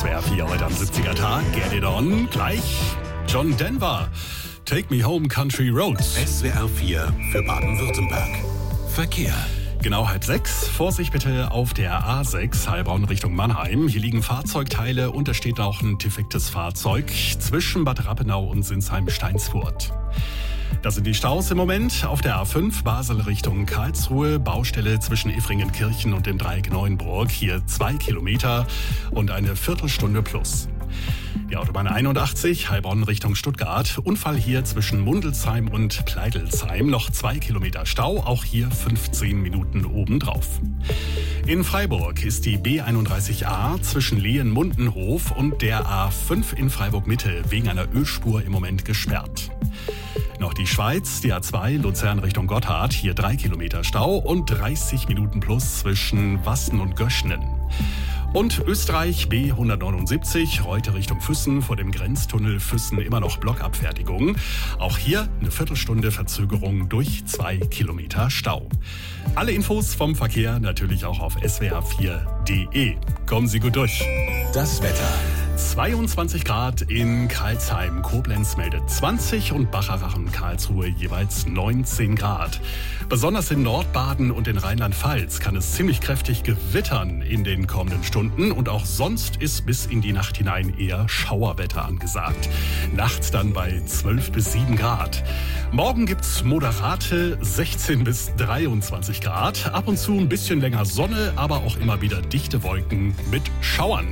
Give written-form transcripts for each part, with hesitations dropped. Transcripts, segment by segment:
SWR 4 heute am 70er Tag. Get it on. Gleich John Denver. Take me home, country roads. SWR 4 für Baden-Württemberg. Verkehr. Genau 5:30. Vorsicht bitte auf der A6, Heilbronn Richtung Mannheim. Hier liegen Fahrzeugteile und da steht auch ein defektes Fahrzeug zwischen Bad Rappenau und Sinsheim-Steinsfurt. Das sind die Staus im Moment. Auf der A5 Basel Richtung Karlsruhe. Baustelle zwischen Effringenkirchen und dem Dreieck Neuenburg. Hier 2 Kilometer und eine Viertelstunde plus. Die Autobahn 81 Heilbronn Richtung Stuttgart. Unfall hier zwischen Mundelsheim und Pleidelsheim. Noch 2 Kilometer Stau. Auch hier 15 Minuten obendrauf. In Freiburg ist die B31A zwischen Lehen-Mundenhof und der A5 in Freiburg-Mitte wegen einer Ölspur im Moment gesperrt. Noch die Schweiz, die A2 Luzern Richtung Gotthard, hier 3 Kilometer Stau und 30 Minuten plus zwischen Wassen und Göschnen. Und Österreich B179, heute Richtung Füssen, vor dem Grenztunnel Füssen immer noch Blockabfertigung. Auch hier eine Viertelstunde Verzögerung durch 2 Kilometer Stau. Alle Infos vom Verkehr natürlich auch auf swr4.de. Kommen Sie gut durch. Das Wetter. 22 Grad in Crailsheim, Koblenz meldet 20 und Bacharach Karlsruhe jeweils 19 Grad. Besonders in Nordbaden und in Rheinland-Pfalz kann es ziemlich kräftig gewittern in den kommenden Stunden und auch sonst ist bis in die Nacht hinein eher Schauerwetter angesagt. Nachts dann bei 12 bis 7 Grad. Morgen gibt's moderate 16 bis 23 Grad. Ab und zu ein bisschen länger Sonne, aber auch immer wieder dichte Wolken mit Schauern.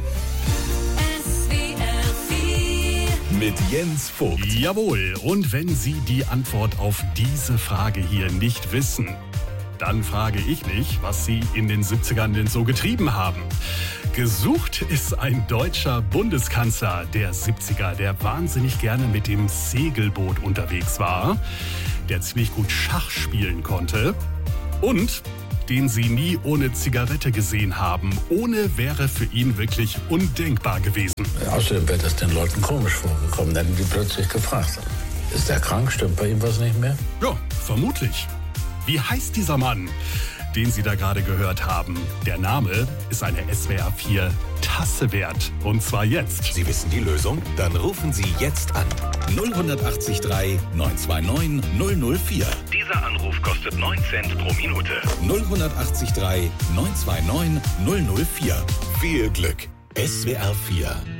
Mit Jens Vogt. Jawohl, und wenn Sie die Antwort auf diese Frage hier nicht wissen, dann frage ich mich, was Sie in den 70ern denn so getrieben haben. Gesucht ist ein deutscher Bundeskanzler der 70er, der wahnsinnig gerne mit dem Segelboot unterwegs war, der ziemlich gut Schach spielen konnte und den Sie nie ohne Zigarette gesehen haben. Ohne wäre für ihn wirklich undenkbar gewesen. Außerdem wäre das den Leuten komisch vorgekommen. Dann hätten die plötzlich gefragt, ist der krank, stimmt bei ihm was nicht mehr? Ja, vermutlich. Wie heißt dieser Mann, den Sie da gerade gehört haben? Der Name ist eine SWR 4 Tasse wert. Und zwar jetzt. Sie wissen die Lösung? Dann rufen Sie jetzt an. 0183 929 004. Dieser Anruf kostet 9 Cent pro Minute. 0183 929 004. Viel Glück. SWR 4